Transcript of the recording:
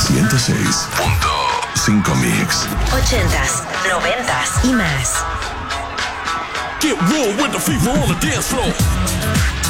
106.5 Mix. 80s, 90s y más. Get real with the fever on the dance floor.